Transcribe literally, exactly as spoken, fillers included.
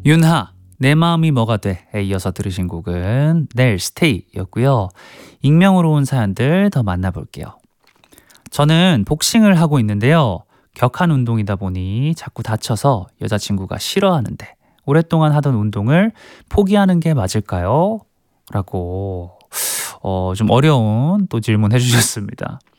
윤하, 내 마음이 뭐가 돼에 이어서 들으신 곡은 넬 스테이였고요. 익명으로 온 사연들 더 만나볼게요. 저는 복싱을 하고 있는데요. 격한 운동이다 보니 자꾸 다쳐서 여자친구가 싫어하는데 오랫동안 하던 운동을 포기하는 게 맞을까요? 라고 어, 좀 어려운 또 질문해 주셨습니다.